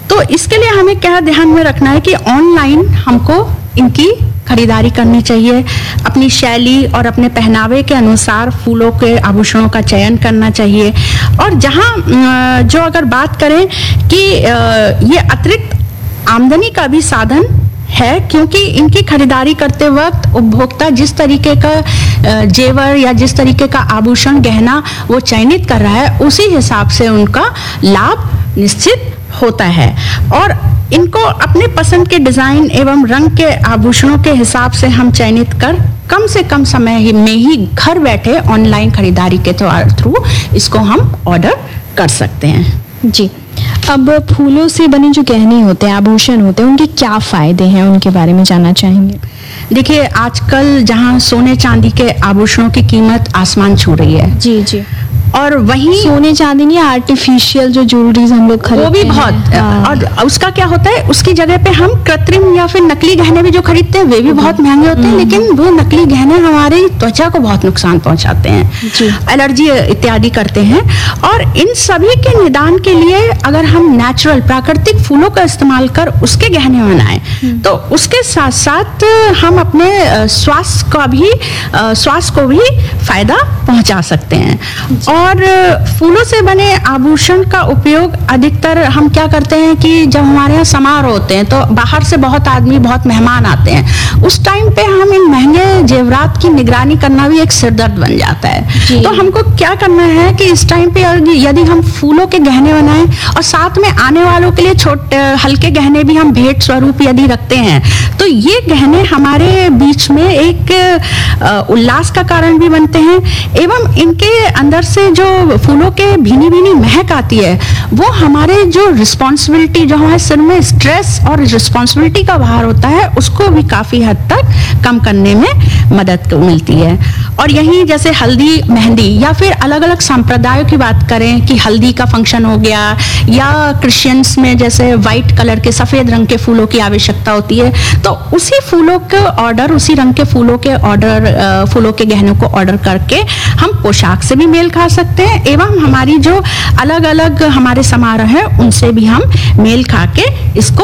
तो इसके लिए हमें क्या ध्यान में रखना है कि ऑनलाइन हमको इनकी खरीदारी करनी चाहिए, अपनी शैली और अपने पहनावे के अनुसार फूलों के आभूषणों का चयन करना चाहिए। और जहाँ जो अगर बात करें कि ये अतिरिक्त आमदनी का भी साधन है, क्योंकि इनकी खरीदारी करते वक्त उपभोक्ता जिस तरीके का जेवर या जिस तरीके का आभूषण गहना वो चयनित कर रहा है, उसी हिसाब से उनका लाभ निश्चित होता है। और इनको अपने पसंद के डिजाइन एवं रंग के आभूषणों के हिसाब से हम चयनित कर कम से कम समय में ही घर बैठे ऑनलाइन खरीदारी के थ्रू इसको हम ऑर्डर कर सकते हैं। जी, अब फूलों से बने जो गहने होते हैं, आभूषण होते हैं, उनके क्या फायदे हैं, उनके बारे में जानना चाहेंगे। देखिए, आजकल जहां सोने चांदी के आभूषणों की कीमत आसमान छू रही है। जी जी। और वहीं सोने चांदी नहीं, आर्टिफिशियल जो ज्वेलरीज हम लोग खरीदते हैं, वो भी बहुत, और उसका क्या होता है, उसकी जगह पे हम कृत्रिम या फिर नकली गहने भी जो खरीदते हैं वे भी बहुत महंगे होते हैं, लेकिन वो नकली गहने हमारी त्वचा को बहुत नुकसान पहुंचाते हैं, एलर्जी इत्यादि करते हैं। और इन सभी के निदान के लिए अगर हम नेचुरल प्राकृतिक फूलों का इस्तेमाल कर उसके गहने बनाएं, तो उसके साथ साथ हम अपने स्वास्थ्य को भी फायदा पहुंचा सकते हैं। और फूलों से बने आभूषण का उपयोग अधिकतर हम क्या करते हैं कि जब हमारे यहाँ समारोह होते हैं तो बाहर से बहुत आदमी, बहुत मेहमान आते हैं, उस टाइम पे हम इन महंगे जेवरात की निगरानी करना भी एक सिरदर्द बन जाता है। तो हमको क्या करना है कि इस टाइम पे यदि हम फूलों के गहने बनाएं और साथ में आने वालों के लिए छोटे हल्के गहने भी हम भेंट स्वरूप यदि रखते हैं, तो ये गहने हमारे बीच में एक उल्लास का कारण भी बनते हैं, एवं इनके अंदर से जो फूलों के भीनी भीनी महक आती है, वो हमारे जो रिस्पॉन्सिबिलिटी, जो हमारे सिर में स्ट्रेस और रिस्पॉन्सिबिलिटी का भार होता है, उसको भी काफी हद तक कम करने में मदद मिलती है। और यही जैसे हल्दी, मेहंदी या फिर अलग अलग संप्रदायों की बात करें कि हल्दी का फंक्शन हो गया, या क्रिश्चियंस में जैसे व्हाइट कलर के, सफेद रंग के फूलों की आवश्यकता होती है, तो उसी फूलों के ऑर्डर, उसी रंग के फूलों के ऑर्डर, फूलों के गहनों को ऑर्डर करके हम पोशाक से भी मेल खा सकते हैं, एवं हमारी जो अलग अलग हमारे समारोह हैं उनसे भी हम मेल खा के इसको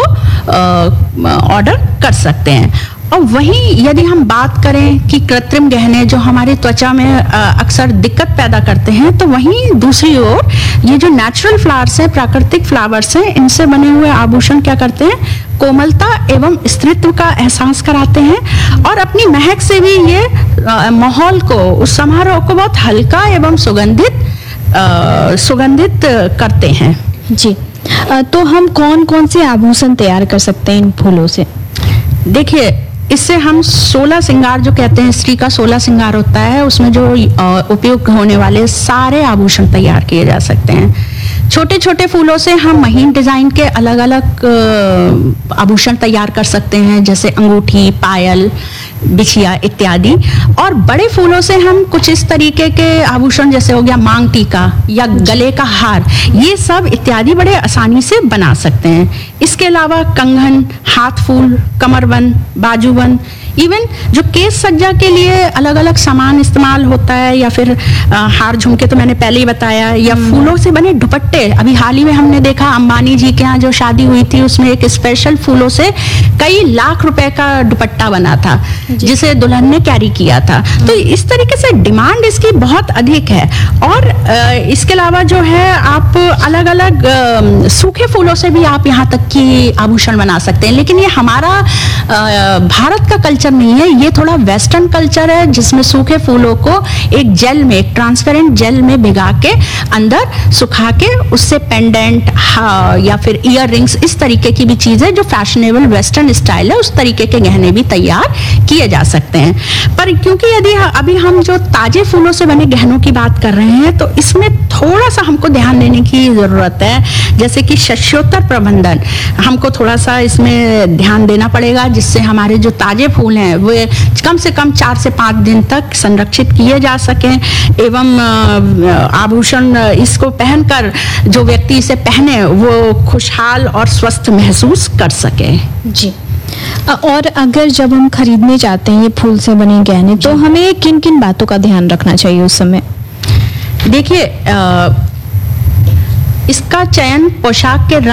ऑर्डर कर सकते हैं। और वहीं यदि हम बात करें कि कृत्रिम गहने जो हमारी त्वचा में अक्सर दिक्कत पैदा करते हैं, तो वहीं दूसरी ओर ये जो नेचुरल फ्लावर्स हैं, प्राकृतिक फ्लावर्स हैं, इनसे बने हुए आभूषण क्या करते हैं, कोमलता एवं स्त्रीत्व का एहसास कराते हैं, और अपनी महक से भी ये माहौल को, उस समारोह को बहुत हल्का एवं सुगंधित करते हैं। जी, तो हम कौन कौन से आभूषण तैयार कर सकते हैं इन फूलों से? देखिए, इससे हम 16 श्रृंगार जो कहते हैं, स्त्री का 16 श्रृंगार होता है, उसमें जो उपयोग होने वाले सारे आभूषण तैयार किए जा सकते हैं। छोटे छोटे फूलों से हम महीन डिजाइन के अलग अलग आभूषण तैयार कर सकते हैं, जैसे अंगूठी, पायल, बिछिया इत्यादि। और बड़े फूलों से हम कुछ इस तरीके के आभूषण, जैसे हो गया मांग टीका या गले का हार, ये सब इत्यादि बड़े आसानी से बना सकते हैं। इसके अलावा कंगन, हाथ फूल, कमरबंद, बाजूबंद, इवन जो केस सज्जा के लिए अलग अलग सामान इस्तेमाल होता है, या फिर हार झुमके तो मैंने पहले ही बताया, या फूलों से बने दुपट्टे। अभी हाल ही में हमने देखा अंबानी जी के यहाँ जो शादी हुई थी, उसमें एक स्पेशल फूलों से कई लाख रुपए का दुपट्टा बना था, जिसे दुल्हन ने कैरी किया था। तो इस तरीके से डिमांड इसकी बहुत अधिक है। और इसके अलावा जो है, आप अलग अलग सूखे फूलों से भी आप यहाँ तक की आभूषण बना सकते हैं, लेकिन ये हमारा भारत का कल्चर नहीं है, ये थोड़ा वेस्टर्न कल्चर है, जिसमें सूखे फूलों को एक जेल में, एक ट्रांसपेरेंट जेल में भिगा के अंदर सुखा के उससे पेंडेंट या फिर ईयर रिंग्स, इस तरीके की भी चीजें जो फैशनेबल वेस्टर्न स्टाइल है, उस तरीके के गहने भी तैयार किए जा सकते हैं। पर क्योंकि यदि अभी हम जो ताजे फूलों से बने गहनों की बात कर रहे हैं, तो इसमें थोड़ा सा हमको ध्यान देने की जरूरत है, जैसे कि शस्योत्तर प्रबंधन, हमको थोड़ा सा इसमें ध्यान देना पड़ेगा, जिससे हमारे जो ताजे फूल हैं वो कम से कम 4 से 5 दिन तक संरक्षित किए जा सकें, एवं आभूषण इसको पहनकर जो व्यक्ति इसे पहने वो खुशहाल और स्वस्थ महसूस कर सके। जी, और अगर जब हम खरीदने जाते हैं ये फूल से बने गहने, तो हमें किन किन बातों का ध्यान रखना चाहिए उस समय? देखिए, इसका चयन पोशाक के